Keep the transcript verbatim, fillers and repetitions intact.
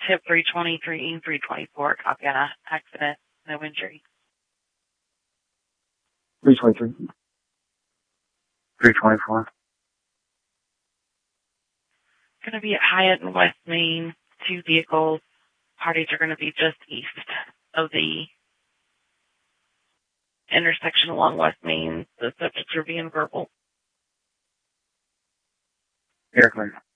tip three twenty-three and three twenty-four, copy on a accident, no injury. three twenty-three. three twenty-four. Going to be at Hyatt and West Main, two vehicles. Parties are going to be just east of the intersection along West Main. The subjects are being verbal. Air clear.